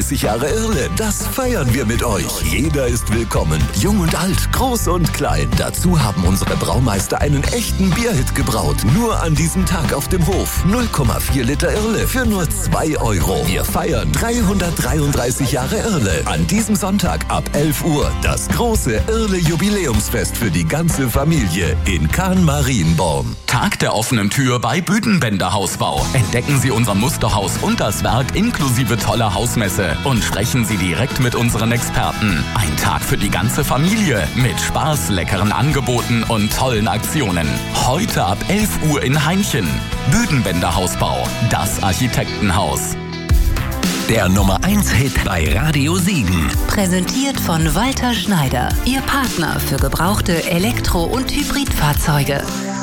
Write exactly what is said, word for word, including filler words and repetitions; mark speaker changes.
Speaker 1: dreiunddreißig Jahre Irle, das feiern wir mit euch. Jeder ist willkommen, jung und alt, groß und klein. Dazu haben unsere Braumeister einen echten Bierhit gebraut. Nur an diesem Tag auf dem Hof. null Komma vier Liter Irle für nur zwei Euro. Wir feiern dreihundertdreiunddreißig Jahre Irle. An diesem Sonntag ab elf Uhr. Das große Irle-Jubiläumsfest für die ganze Familie in Kahn-Marienborn.
Speaker 2: Tag der offenen Tür bei Büdenbender Hausbau. Entdecken Sie unser Musterhaus und das Werk inklusive toller Hausmesse und sprechen Sie direkt mit unseren Experten. Ein Tag für die ganze Familie mit Spaß, leckeren Angeboten und tollen Aktionen. Heute ab elf Uhr in Hainchen. Büdenbender Hausbau, das Architektenhaus.
Speaker 1: Der Nummer eins Hit bei Radio Siegen.
Speaker 3: Präsentiert von Walter Schneider, Ihr Partner für gebrauchte Elektro- und Hybridfahrzeuge.